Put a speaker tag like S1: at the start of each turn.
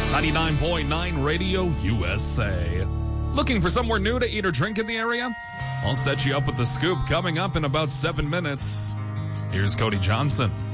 S1: 99.9 Radio USA. Looking for somewhere new to eat or drink in the area? I'll set you up with the scoop coming up in about 7 minutes. Here's Cody Johnson.